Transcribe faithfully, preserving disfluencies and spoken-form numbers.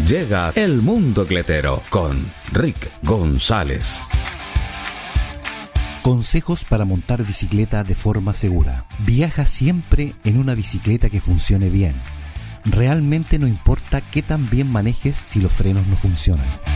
Llega El Mundo Cletero con Rick González. Consejos para montar bicicleta de forma segura. Viaja siempre en una bicicleta que funcione bien. Realmente no importa qué tan bien manejes si los frenos no funcionan.